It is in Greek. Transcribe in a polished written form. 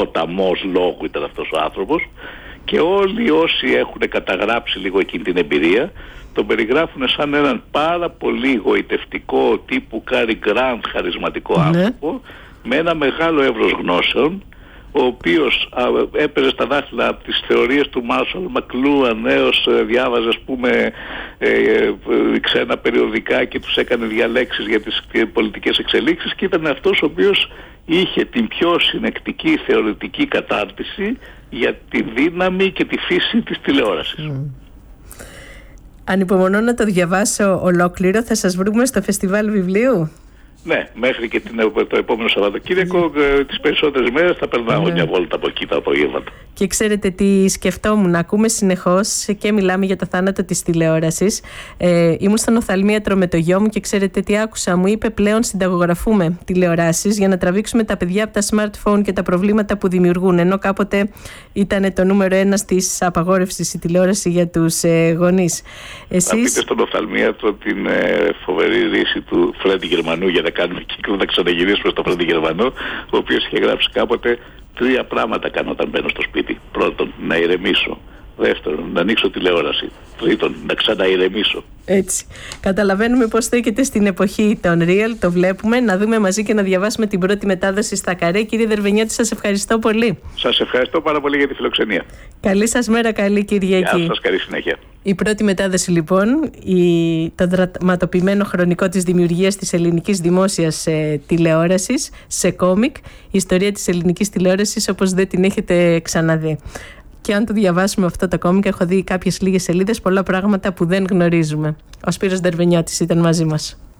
ποταμός λόγου ήταν αυτός ο άνθρωπος, και όλοι όσοι έχουν καταγράψει λίγο εκείνη την εμπειρία τον περιγράφουν σαν έναν πάρα πολύ γοητευτικό τύπου Cary Grant χαρισματικό άνθρωπο, με ένα μεγάλο εύρος γνώσεων, ο οποίος έπαιζε στα δάχτυλα από τις θεωρίες του Μάρσαλ Μακλούαν έως διάβαζε, ας πούμε, ξένα περιοδικά και τους έκανε διαλέξεις για τις πολιτικές εξελίξεις, και ήταν αυτός ο οποίος είχε την πιο συνεκτική θεωρητική κατάρτιση για τη δύναμη και τη φύση της τηλεόρασης. Ανυπομονώ να το διαβάσω ολόκληρο. Θα σας βρούμε στο φεστιβάλ βιβλίου. Ναι, μέχρι και το επόμενο Σαββατοκύριακο, τις περισσότερες μέρες θα περνάω μια βόλτα από εκεί τα απογεύματα. Και ξέρετε τι σκεφτόμουν? Ακούμε συνεχώς και μιλάμε για το θάνατο της τηλεόρασης. Ήμουν στον οφθαλμίατρο με το γιο μου και ξέρετε τι άκουσα? Μου είπε πλέον συνταγογραφούμε τηλεοράσεις για να τραβήξουμε τα παιδιά από τα smartphone και τα προβλήματα που δημιουργούν. Ενώ κάποτε ήταν το νούμερο 1 της απαγόρευσης η τηλεόραση για τους γονείς. Θα πείτε στον οφθαλμίατρο την φοβερή ρίση του Φρέντι Γερμανού, για να κάνουμε κύκλο, να ξαναγυρίσουμε στο Φρέντι Γερμανό, ο οποίος είχε γράψει κάποτε: 3 πράγματα κάνω όταν μπαίνω στο σπίτι. Πρώτον, να ηρεμήσω. Δεύτερον, να ανοίξω τηλεόραση. Τρίτον, να ξαναηρεμήσω. Έτσι. Καταλαβαίνουμε πώς στέκεται στην εποχή των Real, το βλέπουμε. Να δούμε μαζί και να διαβάσουμε την πρώτη μετάδοση στα Καρέ. Κύριε Δερβενιώτη, σας ευχαριστώ πολύ. Σας ευχαριστώ πάρα πολύ για τη φιλοξενία. Καλή σας μέρα, καλή Κυριακή. Γεια σας, καλή συνέχεια. Η πρώτη μετάδοση λοιπόν, το δραματοποιημένο χρονικό της δημιουργίας της ελληνικής δημόσιας τηλεόρασης σε κόμικ, η ιστορία της ελληνικής τηλεόρασης όπως δεν την έχετε ξαναδεί. Και αν το διαβάσουμε αυτό το κόμικ, έχω δει κάποιες λίγες σελίδες, πολλά πράγματα που δεν γνωρίζουμε. Ο Σπύρος Δερβενιώτης ήταν μαζί μας.